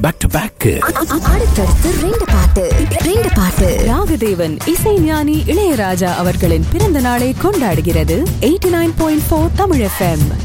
Back to back. அடுத்தடுத்து ரெண்டு பாட்டு. ராகதேவன் இசைஞானி இளையராஜா அவர்களின் பிறந்த நாளை கொண்டாடுகிறது 89.4 தமிழ் FM.